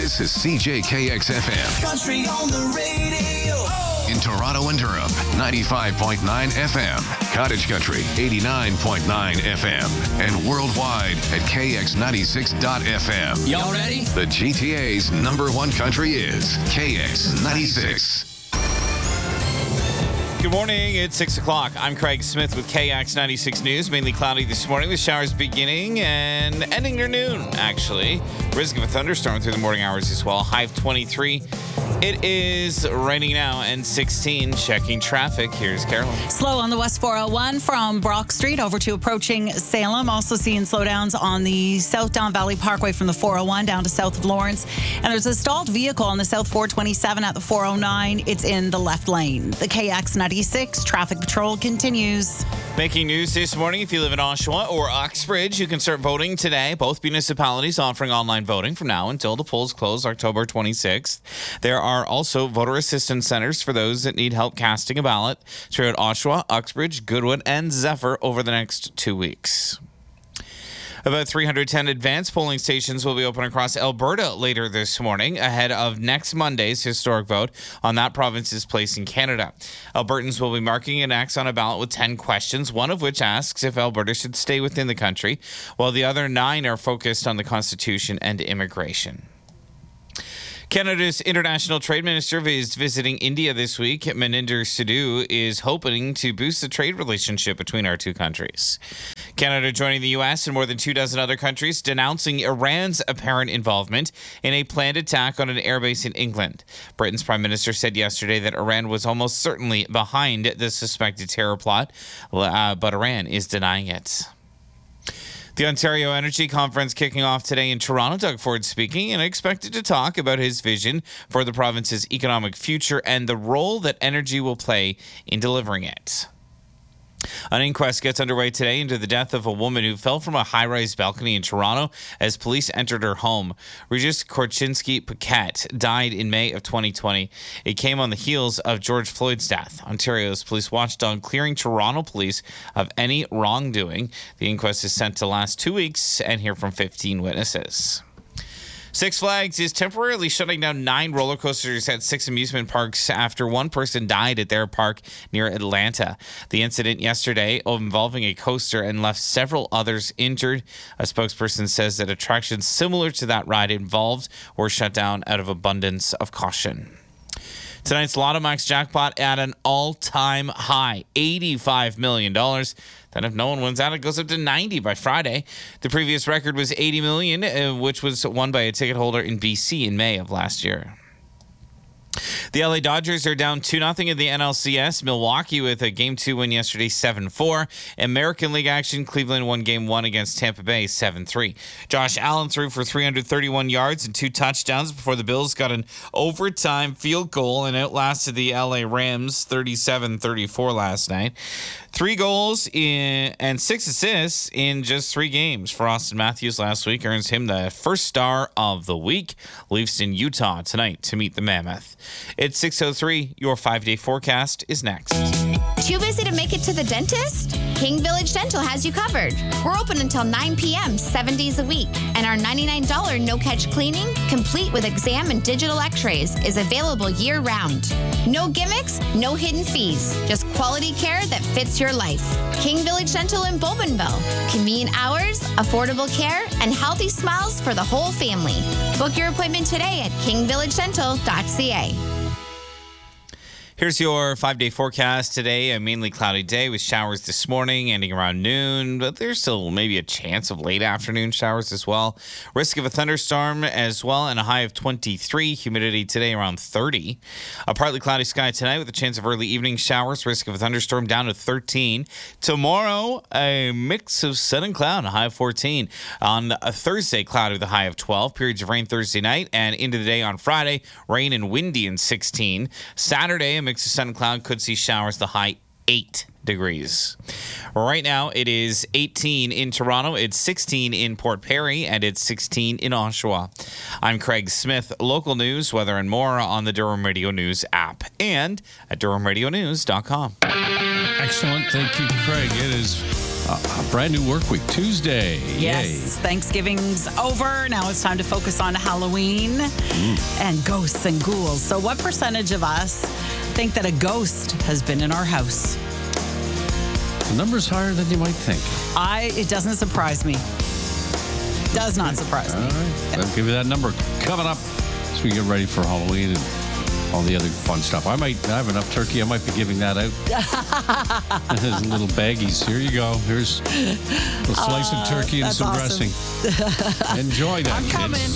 This is CJKX FM. Country on the radio. In Toronto and Durham, 95.9 FM. Cottage Country, 89.9 FM. And worldwide at KX96.FM. Y'all ready? The GTA's #1 country is KX96. Good morning. It's 6 o'clock. I'm Craig Smith with KX96 News. Mainly cloudy this morning with showers beginning and ending near noon, actually. Risk of a thunderstorm through the morning hours as well. High of 23. It is raining now and 16. Checking traffic. Here's Caroline. Slow on the West 401 from Brock Street over to approaching Salem. Also seeing slowdowns on the South Don Valley Parkway from the 401 down to south of Lawrence. And there's a stalled vehicle on the South 427 at the 409. It's in the left lane. The KX96 traffic patrol continues. Making news this morning, if you live in Oshawa or Uxbridge, you can start voting today. Both municipalities offering online voting from now until the polls close October 26th. There are also voter assistance centers for those that need help casting a ballot throughout Oshawa, Uxbridge, Goodwood, and Zephyr over the next 2 weeks. About 310 advanced polling stations will be open across Alberta later this morning ahead of next Monday's historic vote on that province's place in Canada. Albertans will be marking an X on a ballot with 10 questions, one of which asks if Alberta should stay within the country, while the other 9 are focused on the Constitution and immigration. Canada's international trade minister is visiting India this week. Maninder Sidhu is hoping to boost the trade relationship between our two countries. Canada joining the U.S. and more than 24 other countries denouncing Iran's apparent involvement in a planned attack on an airbase in England. Britain's Prime Minister said yesterday that Iran was almost certainly behind the suspected terror plot, but Iran is denying it. The Ontario Energy Conference kicking off today in Toronto. Doug Ford speaking and expected to talk about his vision for the province's economic future and the role that energy will play in delivering it. An inquest gets underway today into the death of a woman who fell from a high-rise balcony in Toronto as police entered her home. Regis Korchinski-Paquette died in May of 2020. It came on the heels of George Floyd's death. Ontario's police watchdog clearing Toronto police of any wrongdoing. The inquest is set to last 2 weeks and hear from 15 witnesses. Six Flags is temporarily shutting down 9 roller coasters at 6 amusement parks after one person died at their park near Atlanta. The incident yesterday involving a coaster and left several others injured. A spokesperson says that attractions similar to that ride involved were shut down out of abundance of caution. Tonight's Lotto Max jackpot at an all-time high, $85 million. Then if no one wins out, it goes up to 90 by Friday. The previous record was $80 million, which was won by a ticket holder in BC in May of last year. The LA Dodgers are down 2-0 in the NLCS. Milwaukee with a Game 2 win yesterday, 7-4. American League action, Cleveland won Game 1 against Tampa Bay, 7-3. Josh Allen threw for 331 yards and 2 touchdowns before the Bills got an overtime field goal and outlasted the LA Rams 37-34 last night. 3 goals and 6 assists in just 3 games for Austin Matthews last week earns him the first star of the week. Leafs in Utah tonight to meet the Mammoth. It's 6:03. Your 5-day forecast is next. Too busy to make it to the dentist? King Village Dental has you covered. We're open until 9 p.m. 7 days a week. And our $99 no-catch cleaning, complete with exam and digital x-rays, is available year-round. No gimmicks, no hidden fees. Just quality care that fits your life. King Village Dental in Bowmanville. Convenient hours, affordable care, and healthy smiles for the whole family. Book your appointment today at kingvillagedental.ca. Here's your 5-day forecast today. A mainly cloudy day with showers this morning ending around noon, but there's still maybe a chance of late afternoon showers as well. Risk of a thunderstorm as well and a high of 23. Humidity today around 30. A partly cloudy sky tonight with a chance of early evening showers. Risk of a thunderstorm down to 13. Tomorrow, a mix of sun and cloud, a high of 14. On a Thursday, cloudy with a high of 12. Periods of rain Thursday night and into the day on Friday, rain and windy in 16. Saturday, a mix of sun and cloud, could see showers, the high 8 degrees. Right now, it is 18 in Toronto, it's 16 in Port Perry, and it's 16 in Oshawa. I'm Craig Smith. Local news, weather, and more on the Durham Radio News app and at durhamradionews.com. Excellent. Thank you, Craig. It is A brand new work week, Tuesday. Yes, Thanksgiving's over. Now it's time to focus on Halloween and ghosts and ghouls. So what percentage of us think that a ghost has been in our house? The number's higher than you might think. It doesn't surprise me. Does not surprise me. All right. I'll give you that number coming up as we get ready for Halloween and all the other fun stuff. I have enough turkey. I might be giving that out. There's little baggies. Here you go. Here's a slice of turkey and that's some awesome. dressing. Enjoy that, I'm coming. kids.